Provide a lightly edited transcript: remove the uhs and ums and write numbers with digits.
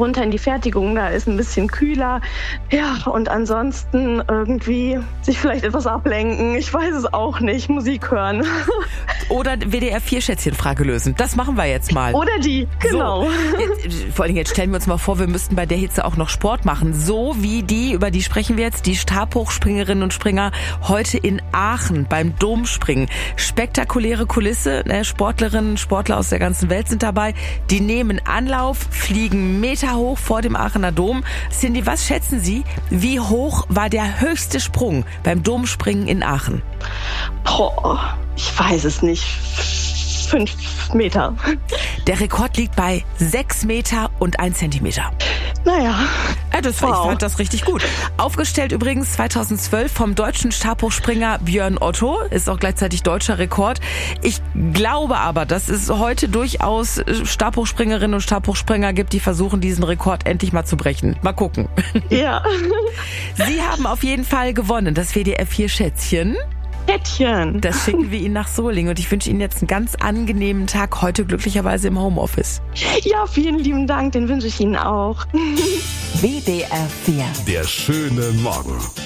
runter in die Fertigung, da ist ein bisschen kühler. Ja, und ansonsten irgendwie sich vielleicht etwas ablenken. Ich weiß es auch nicht. Musik hören. Oder WDR-4-Schätzchen-Frage lösen. Das machen wir jetzt mal. Oder die, genau. So, vor allem jetzt stellen wir uns mal vor, wir müssten bei der Hitze auch noch Sport machen. So wie die, über die sprechen wir jetzt, die Stabhochspringerinnen und Springer heute in Aachen beim Domspringen. Spektakuläre Kulisse, Sportlerinnen, Sportler aus der ganzen Welt sind dabei. Die nehmen Anlauf, fliegen Meter hoch vor dem Aachener Dom. Cindy, was schätzen Sie, wie hoch war der höchste Sprung beim Domspringen in Aachen? Boah, ich weiß es nicht. 5 Meter. Der Rekord liegt bei 6 Meter und 1 Zentimeter. Naja. Ich fand das richtig gut. Aufgestellt übrigens 2012 vom deutschen Stabhochspringer Björn Otto. Ist auch gleichzeitig deutscher Rekord. Ich glaube aber, dass es heute durchaus Stabhochspringerinnen und Stabhochspringer gibt, die versuchen, diesen Rekord endlich mal zu brechen. Mal gucken. Ja. Sie haben auf jeden Fall gewonnen, das WDR-4-Schätzchen. Das schicken wir Ihnen nach Solingen und ich wünsche Ihnen jetzt einen ganz angenehmen Tag, heute glücklicherweise im Homeoffice. Ja, vielen lieben Dank, den wünsche ich Ihnen auch. WDR 4. Der schöne Morgen.